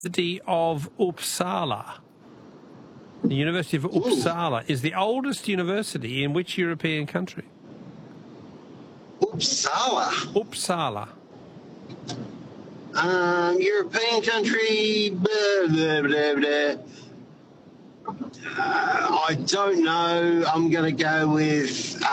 University of Uppsala. The University of Uppsala is the oldest university in which European country? Uppsala. Uppsala. European country. Blah, blah, blah, blah. I don't know. I'm going to go with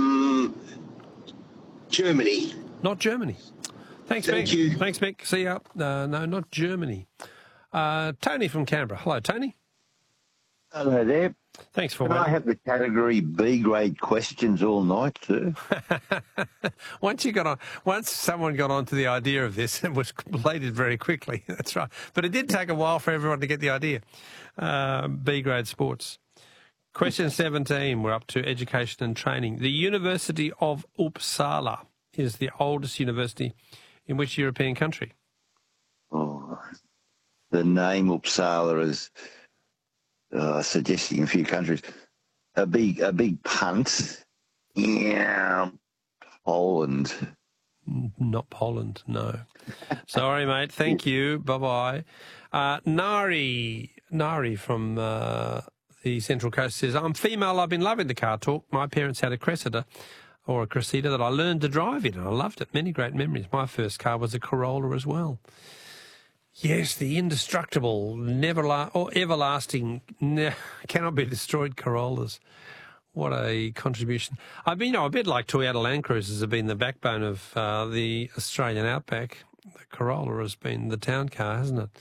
Germany. Not Germany. Thanks, Thank Mick. you. Thanks, Mick. See ya. No, not Germany. Tony from Canberra. Hello, Tony. Hello there. Thanks for Can I waiting. have the category B grade questions all night, sir? Once someone got onto the idea of this, it was completed very quickly. That's right. But it did take a while for everyone to get the idea. B grade sports. Question 17. We're up to education and training. The University of Uppsala is the oldest university in which European country? Oh, the name Uppsala is suggesting a few countries. A big punt. Yeah, Poland. Not Poland, no. Sorry, mate. Thank you. Bye-bye. Nari from the Central Coast says, I'm female. I've been loving the car talk. My parents had a Cressida that I learned to drive in, and I loved it. Many great memories. My first car was a Corolla as well. Yes, the indestructible, everlasting, cannot be destroyed Corollas. What a contribution. I've been, a bit like Toyota Land Cruisers have been the backbone of the Australian outback. The Corolla has been the town car, hasn't it?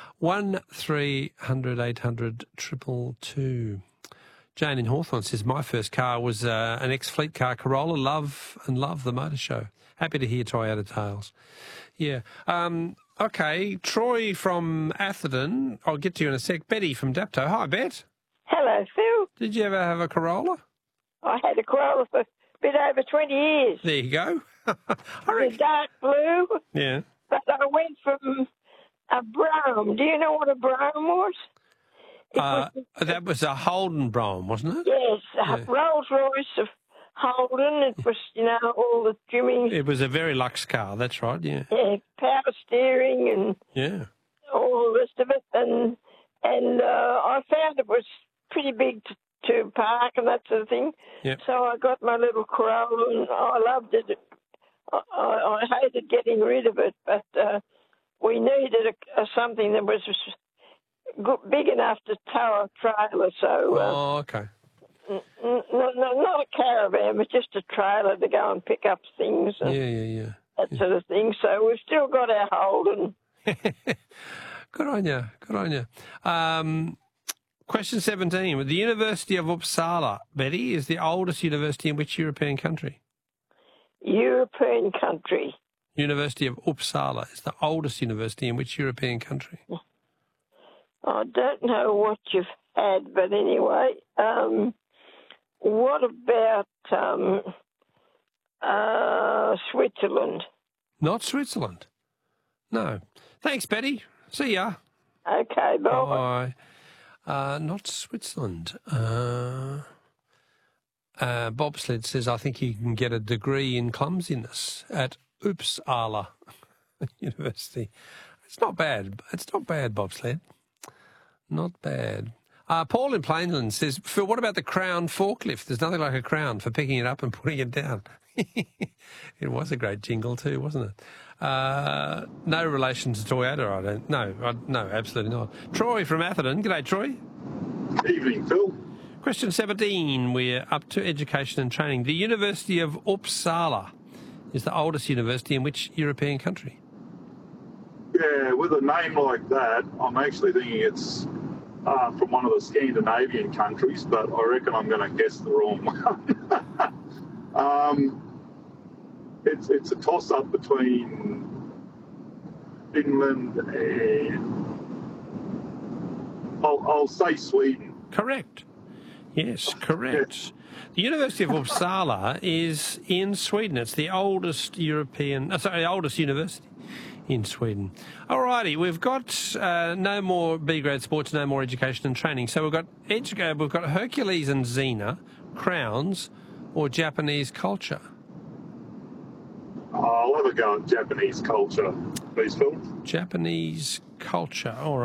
1300 800 222. Jane in Hawthorne says, my first car was an ex-fleet car Corolla. Love the motor show. Happy to hear Toyota tales. Yeah. Okay, Troy from Atherton. I'll get to you in a sec. Betty from Dapto. Hi, Bet. Hello, Phil. Did you ever have a Corolla? I had a Corolla for a bit over 20 years. There you go. It was dark blue, Yeah. but I went from a Brougham. Do you know what a Brougham was? That was a Holden Brougham, wasn't it? Yes, a Rolls-Royce of Holden. It was, all the trimmings. It was a very luxe car, that's right, yeah. Yeah, power steering and Yeah. all the rest of it. And I found it was pretty big to park and that sort of thing. Yep. So I got my little Corolla and I loved it. I hated getting rid of it, but we needed something that was big enough to tow a trailer. So, okay. not a caravan, but just a trailer to go and pick up things and Yeah. that sort of thing. So we've still got our Holden. Good on you. Question 17. The University of Uppsala, Betty, is the oldest university in which European country? European country. University of Uppsala is the oldest university in which European country? I don't know what you've had, but anyway, what about Switzerland? Not Switzerland. No. Thanks, Betty. See ya. Okay, bye. Bye. Not Switzerland. Bobsled says, I think you can get a degree in clumsiness at Uppsala University. It's not bad. Bobsled. Not bad. Paul in Plainland says, Phil, what about the Crown forklift? There's nothing like a crown for picking it up and putting it down. It was a great jingle too, wasn't it? No relation to Toyota, I don't. No, absolutely not. Troy from Atherton. G'day, Troy. Evening, Phil. Question 17. We're up to education and training. The University of Uppsala is the oldest university in which European country? Yeah, with a name like that, I'm actually thinking it's from one of the Scandinavian countries, but I reckon I'm going to guess the wrong one. It's a toss-up between Finland and I'll say Sweden. Correct. Yes, correct. Yes. The University of Uppsala is in Sweden. It's the oldest oldest university in Sweden. All righty, we've got no more B-grade sports, no more education and training. So we've got Hercules and Xena, crowns, or Japanese culture. I'll have a go at Japanese culture, please, Phil. Japanese culture. All right.